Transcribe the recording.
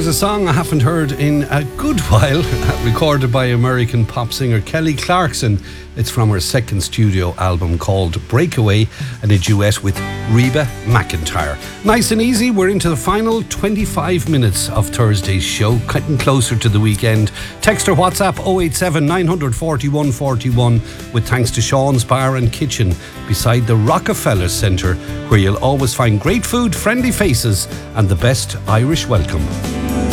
Here's a song I haven't heard in a good while, recorded by American pop singer Kelly Clarkson. It's from her second studio album called Breakaway, and a duet with Reba McEntire. Nice and easy, we're into the final 25 minutes of Thursday's show, cutting closer to the weekend. Text or WhatsApp 087 941 41 with thanks to Sean's Bar and Kitchen beside the Rockefeller Centre, where you'll always find great food, friendly faces and the best Irish welcome.